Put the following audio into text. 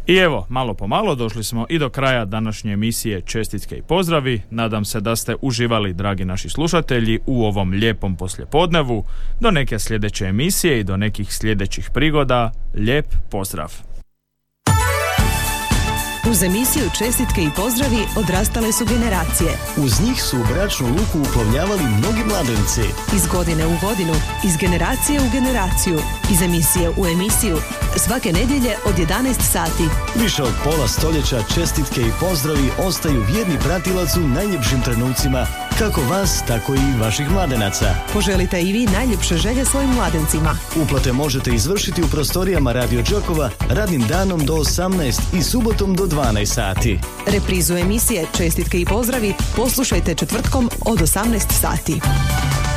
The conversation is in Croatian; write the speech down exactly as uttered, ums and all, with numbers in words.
I evo, malo po malo došli smo i do kraja današnje emisije Čestitke i pozdravi. Nadam se da ste uživali, dragi naši slušatelji, u ovom lijepom poslijepodnevu. Do neke sljedeće emisije i do nekih sljedećih prigoda, lijep pozdrav. Uz emisiju Čestitke i pozdravi odrastale su generacije. Uz njih su u bračnu luku uplovljavali mnogi mladenci. Iz godine u godinu, iz generacije u generaciju, iz emisije u emisiju, svake nedjelje od jedanaest sati. Više od pola stoljeća čestitke i pozdravi ostaju vjerni pratilac u najljepšim trenucima, kako vas, tako i vaših mladenaca. Poželite i vi najljepše želje svojim mladencima. Uplate možete izvršiti u prostorijama Radio Đakova radnim danom do osamnaest i subotom do dvanaest sati. Reprizu emisije Čestitke i pozdravi poslušajte četvrtkom od osamnaest sati.